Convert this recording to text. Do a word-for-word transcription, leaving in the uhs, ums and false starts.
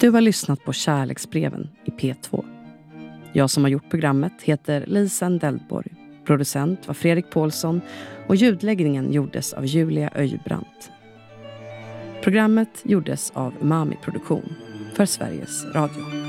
Du har lyssnat på Kärleksbreven i P två. Jag som har gjort programmet heter Lisen Deldborg. Producent var Fredrik Paulsson och ljudläggningen gjordes av Julia Öjbrandt. Programmet gjordes av Umami Produktion för Sveriges Radio.